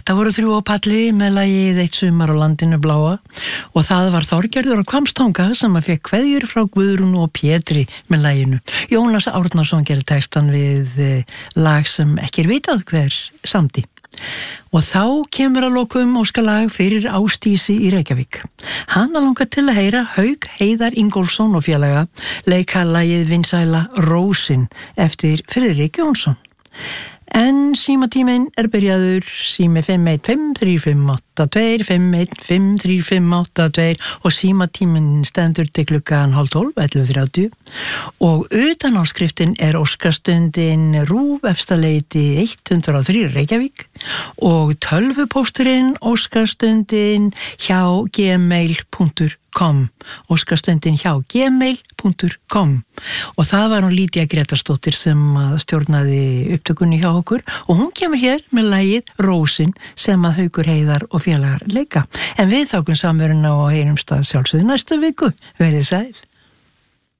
Þetta voru 3 á palli með lagið Eitt sumar á landinu bláa og það var Þorgerður á Hvammstanga sem að fekk kveðjur frá Guðrún og Pétri með laginu. Jónas Árnason gerði textan við lag sem ekki vitað hver samdi. Og þá kemur að lokum óskalag fyrir Ásdísi í Reykjavík. Hana langar til að heyra Hauk Heiðar Ingólfsson og félaga leika lagið vinsæla Rósin eftir Friðrik Jónsson. En símatíminn byrjaður, sími 5153582, 5153582 og símatíminn stendur til klukkan 11:30, 11:30 og utanáskriftinn óskastundin RÚV efstaleiti 103 Reykjavík og tölvupósturinn óskastundin hjá gmail.com óskastundin hjá gmail.com og það var hún Lídia Gretarsdóttir sem stjórnaði upptökunni hjá okkur og hún kemur hér með lagið Rósin sem að Haukur Heiðar og félagar leika en við þákum samveruna og heyrumst að sjálfsögðu næstu viku. Verið sæl.